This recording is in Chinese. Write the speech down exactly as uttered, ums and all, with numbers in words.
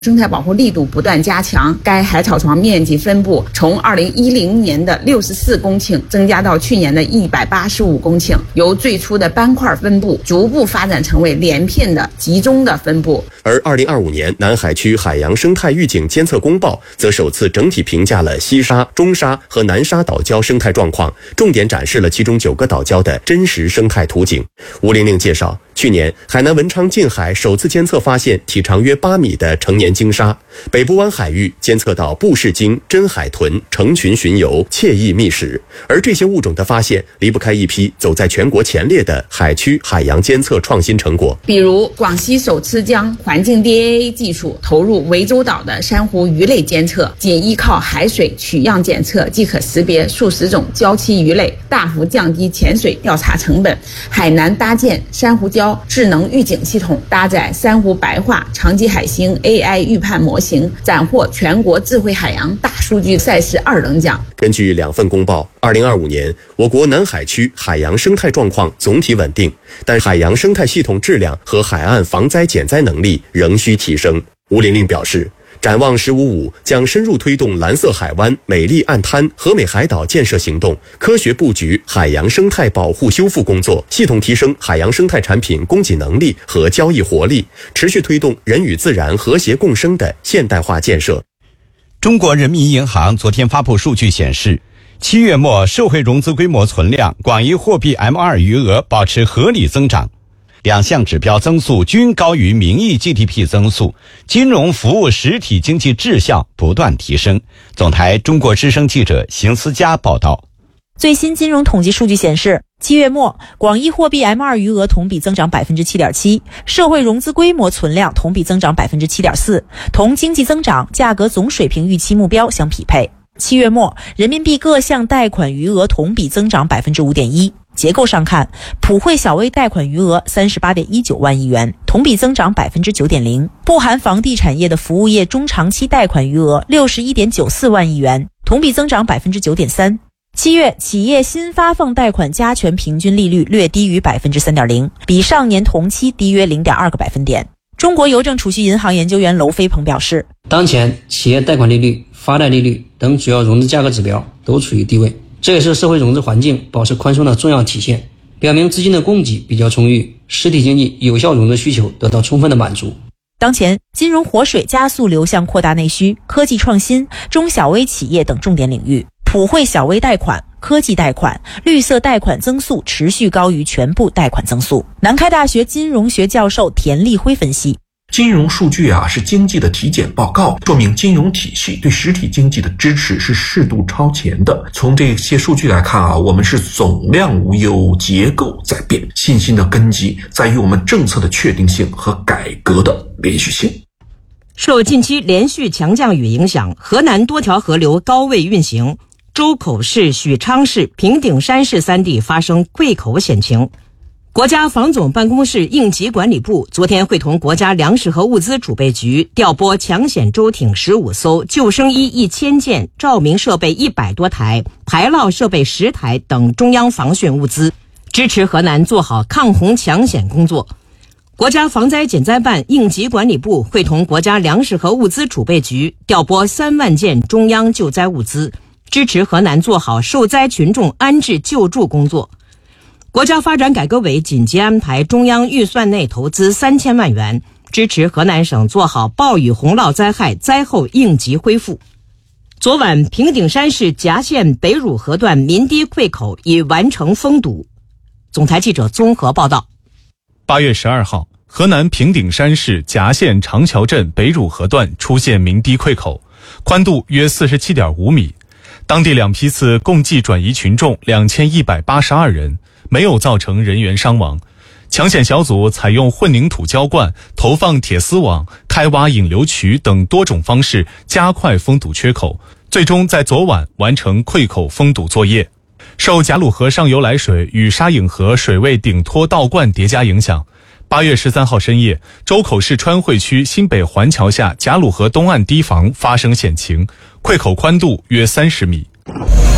生态保护力度不断加强，该海草床面积分布从二零一零年的六十四公顷增加到去年的一百八十五公顷，由最初的斑块分布逐步发展成为连片的集中的分布。 而二零二五年南海区海洋生态预警监测公报则首次整体评价了西沙、中沙和南沙岛礁生态状况，重点展示了其中九个岛礁的真实生态图景。吴玲玲介绍，去年海南文昌近海首次监测发现体长约八米的成年鲸鲨，北部湾海域监测到布氏鲸、真海豚成群巡游，惬意觅食。而这些物种的发现离不开一批走在全国前列的海区海洋监测创新成果， 比如广西首次将环境 D A A 技术投入涠洲岛的珊瑚鱼类监测，仅依靠海水取样检测即可识别数十种礁栖鱼类，大幅降低潜水调查成本。海南搭建珊瑚礁智能预警系统，搭载珊瑚白化、长棘海星 A I 预判模型，斩获全国智慧海洋大数据赛事二等奖。 根据两份公报，二零二五年我国南海区海洋生态状况总体稳定，但海洋生态系统质量和海岸防灾减灾能力仍需提升。吴玲玲表示，展望十五五将深入推动蓝色海湾、美丽岸滩、和美海岛建设行动，科学布局海洋生态保护修复工作，系统提升海洋生态产品供给能力和交易活力，持续推动人与自然和谐共生的现代化建设。 中国人民银行昨天发布数据显示，七月末社会融资规模存量、广义货币 M 二 余额保持合理增长，两项指标增速均高于名义 G D P 增速，金融服务实体经济质效不断提升。总台中国之声记者邢思佳报道。 最新金融统计数据显示，七月末广义货币 M 二 余额同比增长 百分之七点七， 社会融资规模存量同比增长 百分之七点四， 同经济增长、价格总水平预期目标相匹配。七月末人民币各项贷款余额同比增长 百分之五点一。结构上看，普惠小微贷款余额 三十八点一九万亿元，同比增长 百分之九点零， 不含房地产业的服务业中长期贷款余额 六十一点九四万亿元，同比增长 百分之九点三。七月企业新发放贷款加权平均利率略低于 百分之三点零， 比上年同期低约 零点二个百分点。中国邮政储蓄银行研究员娄飞鹏表示， 当前企业贷款利率、发贷利率等主要融资价格指标都处于低位，这也是社会融资环境保持宽松的重要体现，表明资金的供给比较充裕，实体经济有效融资需求得到充分的满足。 当前金融活水加速流向扩大内需、科技创新、中小微企业等重点领域，普惠小微贷款、科技贷款、绿色贷款增速持续高于全部贷款增速。南开大学金融学教授田立辉分析， 金融数据啊是经济的体检报告，说明金融体系对实体经济的支持是适度超前的。从这些数据来看啊，我们是总量无忧，结构在变，信心的根基在于我们政策的确定性和改革的连续性。 受近期连续强降雨影响，河南多条河流高位运行，周口市、许昌市、平顶山市三地发生溃口险情。国家防总办公室应急管理部昨天会同国家粮食和物资储备局调拨抢险舟艇十五艘、救生衣一千件、照明设备一百多台、排涝设备十台等中央防汛物资，支持河南做好抗洪抢险工作。国家防灾减灾办应急管理部会同国家粮食和物资储备局调拨三万件中央救灾物资，支持河南做好受灾群众安置救助工作。国家发展改革委紧急安排中央预算内投资三千万元，支持河南省做好暴雨洪涝灾害灾后应急恢复。昨晚，平顶山市夹县北汝河段民堤溃口已完成封堵。总台记者综合报道。 八月十二号，河南平顶山市夹县长桥镇北汝河段出现民堤溃口，宽度约 四十七点五米。当地两批次共计转移群众两千一百八十二人，没有造成人员伤亡。抢险小组采用混凝土浇灌、投放铁丝网、开挖引流渠等多种方式加快封堵缺口，最终在昨晚完成溃口封堵作业。受贾鲁河上游来水与沙引河水位顶托倒灌叠加影响，八月十三号深夜，周口市川汇区新北环桥下贾鲁河东岸堤防发生险情，溃口宽度约三十米。